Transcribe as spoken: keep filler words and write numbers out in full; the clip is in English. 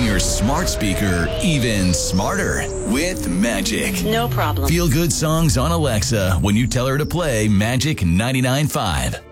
making your smart speaker even smarter with Magic. No problem. Feel good songs on Alexa when you tell her to play Magic ninety-nine point five.